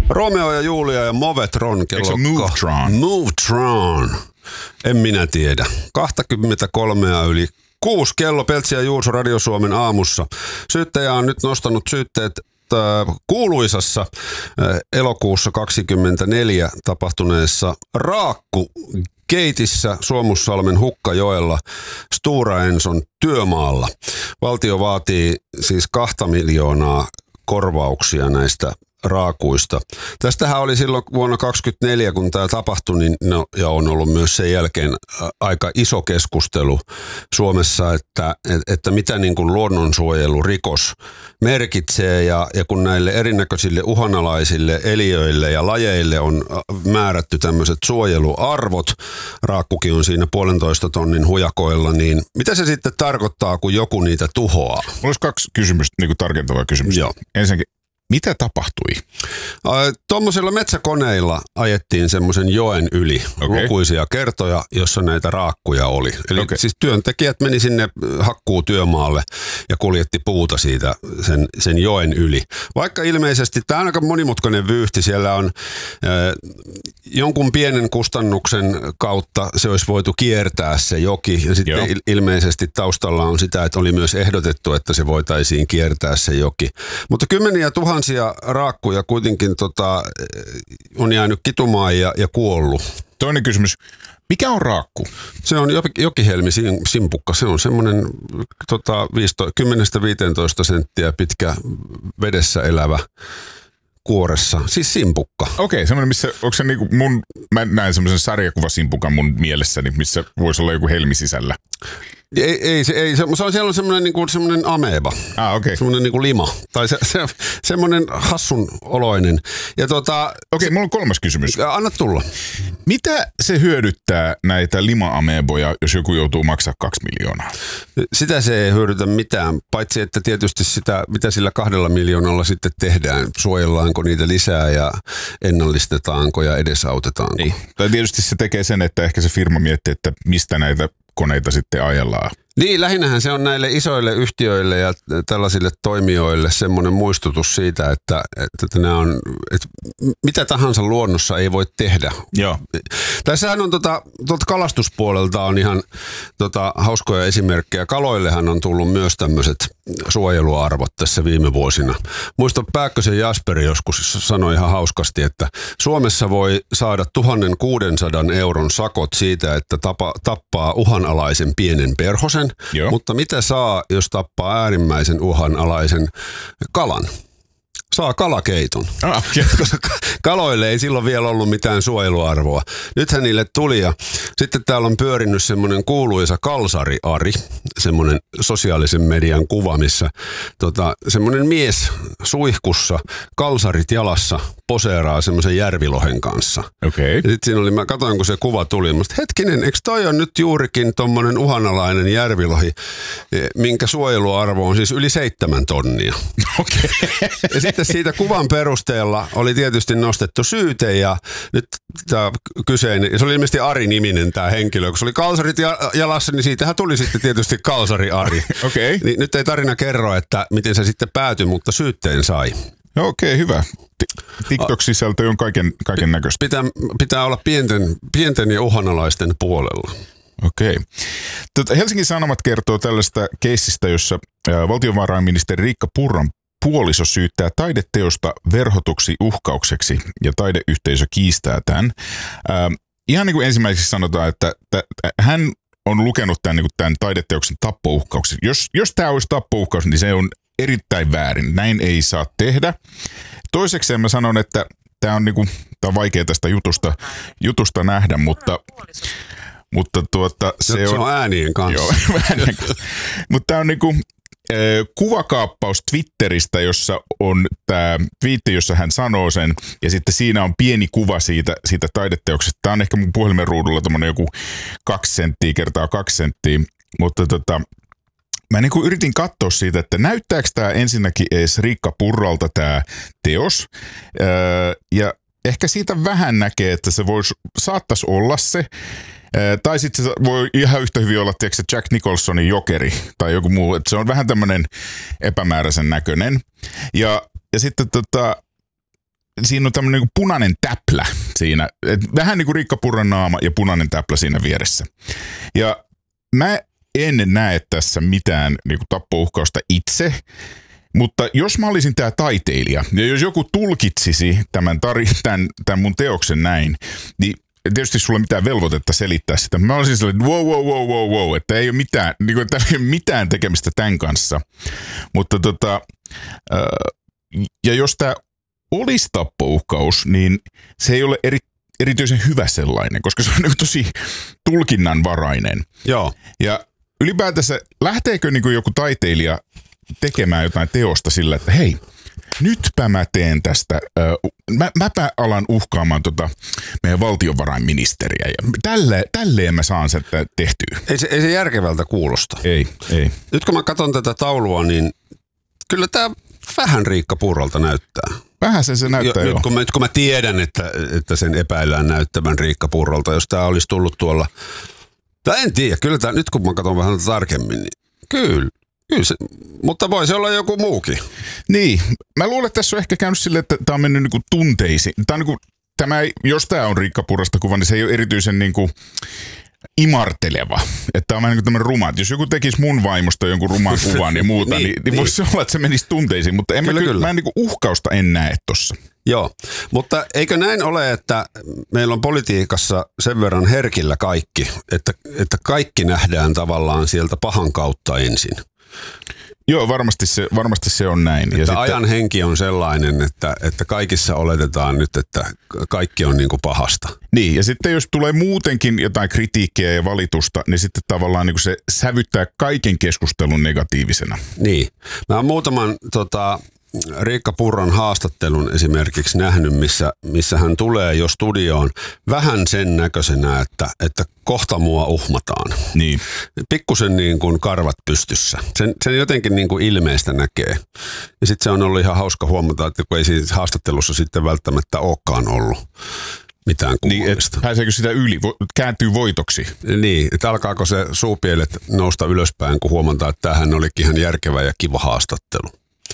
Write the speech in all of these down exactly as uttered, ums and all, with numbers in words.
Romeo ja Julia ja Movetron kello... Eikö se Movetron? Movetron. En minä tiedä. kaksikymmentäkolme yli kuusi kello Peltsi ja Juuso Radio Suomen aamussa. Syyttäjä on nyt nostanut syytteet kuuluisassa elokuussa kaksikymmentäneljä tapahtuneessa raakkukeitissä Suomussalmen Hukkajoella Stora Enson työmaalla. Valtio vaatii siis kahta miljoonaa korvauksia näistä raakuista. Tästähän oli silloin vuonna kaksikymmentäneljä, kun tämä tapahtui, niin no, ja on ollut myös sen jälkeen aika iso keskustelu Suomessa, että, että mitä niin kuin luonnonsuojelurikos merkitsee, ja, ja kun näille erinäköisille uhanalaisille eliöille ja lajeille on määrätty tämmöiset suojeluarvot, raakkukin on siinä puolentoista tonnin hujakoilla, niin mitä se sitten tarkoittaa, kun joku niitä tuhoaa? Mulla olisi kaksi kysymystä, niin kuin tarkentavaa kysymystä. Joo. Ensinnäkin, mitä tapahtui? Tuommoisilla metsäkoneilla ajettiin semmoisen joen yli okay. lukuisia kertoja, jossa näitä raakkuja oli. Eli okay. siis työntekijät meni sinne hakkuutyömaalle ja kuljetti puuta siitä sen, sen joen yli. Vaikka ilmeisesti, tämä on aika monimutkainen vyyhti, siellä on äh, jonkun pienen kustannuksen kautta se olisi voitu kiertää se joki. Ja sitten il, ilmeisesti taustalla on sitä, että oli myös ehdotettu, että se voitaisiin kiertää se joki. Mutta kymmeniä tuhansia Tuhansia raakkuja kuitenkin tota, on jäänyt kitumaan ja, ja kuollut. Toinen kysymys. Mikä on raakku? Se on jokihelmi simpukka. Se on semmoinen tota, kymmenestä viiteentoista senttiä pitkä vedessä elävä kuoressa. Siis simpukka. Okei, okay, semmoinen, missä, onko se niinku mun, mä näen semmoisen sarjakuvasimpukan mun mielessäni, missä voisi olla joku helmi sisällä. Ei, ei, se, ei, se, se on siellä on semmoinen niinku semmoinen ameba. Ah, okei. Okay. Semmoinen niinku lima tai se, se semmoinen hassun oloinen. Ja tota okei, okay, mulla on kolmas kysymys. Anna tulla. Mitä se hyödyttää näitä lima-ameboja, jos joku joutuu maksaa kaksi miljoonaa? Sitä se ei hyödytä mitään, paitsi että tietysti sitä, mitä sillä kahdella miljoonalla sitten tehdään. Suojellaanko niitä lisää ja ennallistetaanko ja edesautetaanko? Ei. Tai tietysti se tekee sen, että ehkä se firma miettii, että mistä näitä koneita sitten ajellaan. Niin, lähinnähän se on näille isoille yhtiöille ja tällaisille toimijoille semmoinen muistutus siitä, että, että, nämä on, että mitä tahansa luonnossa ei voi tehdä. Joo. Tässähän on tuota, tuolta kalastuspuolelta on ihan tota, hauskoja esimerkkejä. Kaloillehan on tullut myös tämmöiset suojeluarvot tässä viime vuosina. Muistan Pääkkösen Jasperi joskus sanoi ihan hauskasti, että Suomessa voi saada tuhatkuusisataa euron sakot siitä, että tapa, tappaa uhanalaisen pienen perhosen. Joo. Mutta mitä saa, jos tappaa äärimmäisen uhanalaisen kalan? Saa kalakeiton. Ah, okay. Koska kaloille ei silloin vielä ollut mitään suojeluarvoa. Nythän niille tuli ja sitten täällä on pyörinyt semmoinen kuuluisa Kalsari-Ari, semmoinen sosiaalisen median kuva, missä tota, semmoinen mies suihkussa, kalsarit jalassa, poseeraa semmoisen järvilohen kanssa. Okay. Ja sitten siinä oli, mä katsoin kun se kuva tuli, mä sanoin, hetkinen, eikö toi on nyt juurikin tommonen uhanalainen järvilohi, minkä suojeluarvo on siis yli seitsemän tonnia. Okei. Okay. Ja sitten siitä kuvan perusteella oli tietysti nostettu syyte ja nyt tämä kyseinen, ja se oli ilmeisesti Ari-niminen tämä henkilö, kun se oli kalsarit jalassa, niin siitähän tuli sitten tietysti Kalsari Ari. Okei. Okay. Niin nyt ei tarina kerro, että miten se sitten päätyi, mutta syytteen sai. No okei, okay, hyvä. TikTok-sisältö on kaiken, kaiken näköistä. Pitää, pitää olla pienten, pienten ja uhanalaisten puolella. Okei. Okay. Helsingin Sanomat kertoo tällaista keissistä, jossa valtiovarainministeri Riikka Purran puoliso syyttää taideteosta verhotuksi uhkaukseksi ja taideyhteisö kiistää tämän. Äh, ihan niin kuin ensimmäiseksi sanotaan, että t- hän on lukenut tämän, niin kuin tämän taideteoksen tappouhkauksen. Jos, jos tämä olisi tappouhkaus, niin se on erittäin väärin. Näin ei saa tehdä. Toisekseen mä sanon, että tämä on, niin kuin, tämä on vaikea tästä jutusta, jutusta nähdä, mutta, mutta tuota, se, se on, on äänien kanssa. Joo, äänien kanssa. Mutta tämä on niin kuin kuvakaappaus Twitteristä, jossa on tämä twiitti, jossa hän sanoo sen, ja sitten siinä on pieni kuva siitä, siitä taideteoksesta. Tämä on ehkä mun puhelimen ruudulla tommoinen joku kaksi senttiä kertaa kaksi senttiä, mutta tota, mä niin kuin yritin katsoa siitä, että näyttääkö tämä ensinnäkin edes Riikka Purralta tämä teos, öö, ja ehkä siitä vähän näkee, että se voisi, saattaisi olla se, tai sitten se voi ihan yhtä hyvin olla, tiedätkö, Jack Nicholsonin Jokeri tai joku muu. Että se on vähän tämmöinen epämääräisen näköinen. Ja, ja sitten tota, siinä on tämmöinen niin punainen täplä siinä. Et vähän niin kuin Riikka Purran naama ja punainen täplä siinä vieressä. Ja mä en näe tässä mitään niin kuin tappouhkausta itse, mutta jos mä olisin tää taiteilija, ja jos joku tulkitsisi tämän, tari- tämän, tämän mun teoksen näin, niin tietysti sulla ei mitään velvoitetta selittää sitä. Mä olisin sellainen, että wow, wow, wow, wow, wow, että ei ole mitään, niin kuin, että ei ole mitään tekemistä tämän kanssa. Mutta tota, ja jos tämä olisi tappouhkaus, niin se ei ole eri, erityisen hyvä sellainen, koska se on niin tosi tulkinnanvarainen. Joo. Ja ylipäätänsä lähteekö niin kuin joku taiteilija tekemään jotain teosta sillä, että hei, nytpä mä teen tästä, äh, mä, mäpä alan uhkaamaan tota meidän valtiovarainministeriä ja tälle, tälleen mä saan sen tehtyä. Ei se, ei se järkevältä kuulosta. Ei, ei. Nyt kun mä katson tätä taulua, niin kyllä tää vähän Riikka Purralta näyttää. Vähän se se näyttää jo. jo. Nyt, kun mä, nyt kun mä tiedän, että, että sen epäillään näyttävän Riikka Purralta, jos tää olisi tullut tuolla, tai en tiedä, kyllä tää, nyt kun mä katson vähän tarkemmin, niin kyllä. Kyllä se, mutta voi se olla joku muukin. Niin, mä luulen, että tässä on ehkä käynyt silleen, että tämä on mennyt niinku tunteisiin. Tämä on niinku, tämä ei, jos tämä on Riikka Purrasta kuva, niin se ei ole erityisen niinku imarteleva. Että tämä on vähän niin kuin tämmöinen ruma. Jos joku tekisi mun vaimosta jonkun ruman kuvan ja muuta, niin, niin, niin voisi olla, että se menisi tunteisiin. Mutta en kyllä, mä, kyllä, mä en niinku uhkausta en näe tossa. Joo, mutta eikö näin ole, että meillä on politiikassa sen verran herkillä kaikki, että, että kaikki nähdään tavallaan sieltä pahan kautta ensin? Joo, varmasti se, varmasti se on näin. Että ja sitten ajan henki on sellainen, että, että kaikissa oletetaan nyt, että kaikki on niin kuin pahasta. Niin, ja sitten jos tulee muutenkin jotain kritiikkiä ja valitusta, niin sitten tavallaan niin kuin se sävyttää kaiken keskustelun negatiivisena. Niin. Mä oon muutaman tota, Riikka Purran haastattelun esimerkiksi nähnyt, missä, missä hän tulee jo studioon vähän sen näköisenä, että, että kohta mua uhmataan. Niin. Pikkusen niin kuin karvat pystyssä. Sen, sen jotenkin niin kuin ilmeistä näkee. Ja sitten se on ollut ihan hauska huomata, että kun ei siinä haastattelussa sitten välttämättä olekaan ollut mitään kummallista. Niin, pääseekö sitä yli? Kääntyy voitoksi? Niin, että alkaako se suupielet nousta ylöspäin, kun huomataan, että tämähän olikin ihan järkevä ja kiva haastattelu.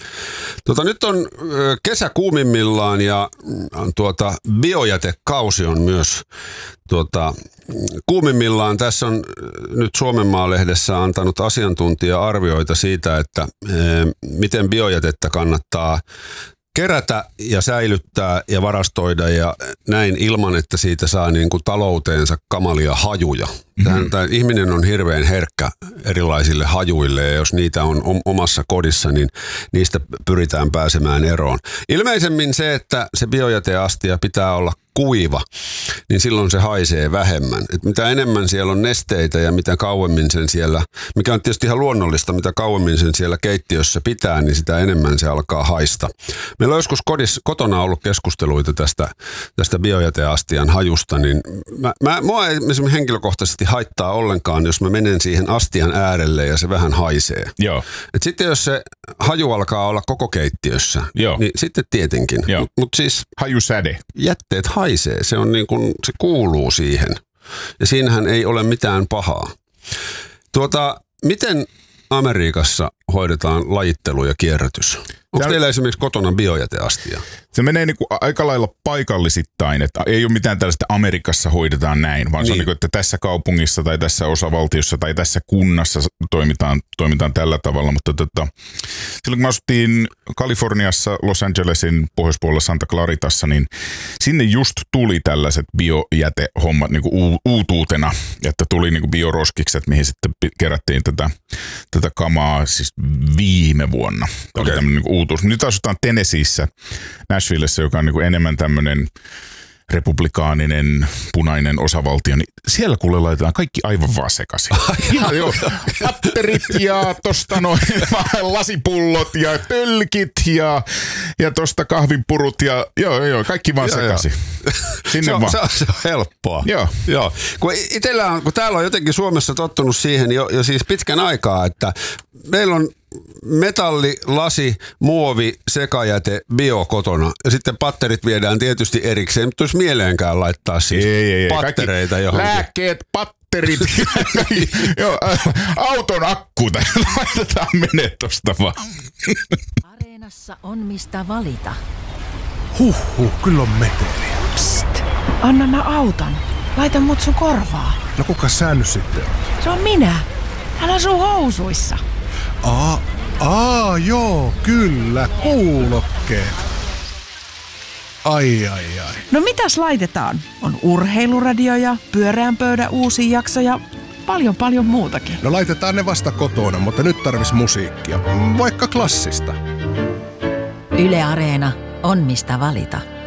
Tota, nyt on kesä kuumimmillaan ja tuota, biojätekausi on myös tuota, kuumimmillaan. Tässä on nyt Suomenmaa-lehdessä antanut asiantuntija-arvioita siitä, että e, miten biojätettä kannattaa kerätä ja säilyttää ja varastoida ja näin ilman, että siitä saa niin kuin talouteensa kamalia hajuja. Mm-hmm. Tämä ihminen on hirveän herkkä erilaisille hajuille ja jos niitä on omassa kodissa, niin niistä pyritään pääsemään eroon. Ilmeisemmin se, että se biojäteastia pitää olla kuiva, niin silloin se haisee vähemmän. Et mitä enemmän siellä on nesteitä ja mitä kauemmin sen siellä, mikä on tietysti ihan luonnollista, mitä kauemmin sen siellä keittiössä pitää, niin sitä enemmän se alkaa haista. Meillä on joskus kodissa, kotona ollut keskusteluita tästä, tästä biojäteastian hajusta, niin mä, mä, mua ei esimerkiksi henkilökohtaisesti haittaa ollenkaan, jos mä menen siihen astian äärelle ja se vähän haisee. Joo. Et sitten jos se haju alkaa olla koko keittiössä, Joo. niin sitten tietenkin. Mutta mut siis hajusäde. Jätteet haisee, se, on niin kuin, se kuuluu siihen. Ja siinähän ei ole mitään pahaa. Tuota, miten Amerikassa hoidetaan lajittelu ja kierrätys? Onko Tääl... teillä esimerkiksi kotona biojäteastia? Se menee niin kuin aika lailla paikallisittain, että ei ole mitään tällaista Amerikassa hoidetaan näin, vaan niin. Se on niin kuin, että tässä kaupungissa tai tässä osavaltiossa tai tässä kunnassa toimitaan, toimitaan tällä tavalla. Mutta tota, silloin kun me asuttiin Kaliforniassa, Los Angelesin pohjoispuolella Santa Claritassa, niin sinne just tuli tällaiset biojätehommat niin kuin uutuutena, että tuli niin kuin bioroskikset, mihin sitten kerättiin tätä, tätä kamaa siis viime vuonna. Tämä okay. Oli tämmöinen niin kuin uutuus. Nyt asutaan Tennesseeissä, Nashvillessä, joka on niin kuin enemmän tämmöinen republikaaninen, punainen osavaltio, niin siellä kuule laitetaan kaikki aivan vaan sekaisin. Ihan joo, patterit ja tosta noin lasipullot ja tölkit ja, ja tosta kahvinpurut ja joo, joo, kaikki vaan sekaisin. Sinne se, on, vaan. Se, on, se on helppoa. Joo. Joo. Kun, itellä on, kun täällä on jotenkin Suomessa tottunut siihen jo, jo siis pitkän aikaa, että meillä on metalli, lasi, muovi, sekajäte, bio kotona. Ja sitten patterit viedään tietysti erikseen, mutta olisi mieleenkään laittaa siis ei, ei, pattereita kaikki johonkin. Lääkkeet, patterit, joo, auton akku laitetaan menee tosta vaan. Areenassa on mistä valita. Huhhuh, kyllä on meteliä. Psst, anna mä auton. Laita mut sun korvaa. No kuka sä nyt sitten on? Se on minä. Hän asuu housuissa. Aa, aa, joo, kyllä, kuulokkeet. Ai, ai, ai. No mitäs laitetaan? On urheiluradio ja pyöreän pöydän uusi jakso ja paljon paljon muutakin. No laitetaan ne vasta kotona, mutta nyt tarvis musiikkia. Vaikka klassista. Yle Areena on mistä valita.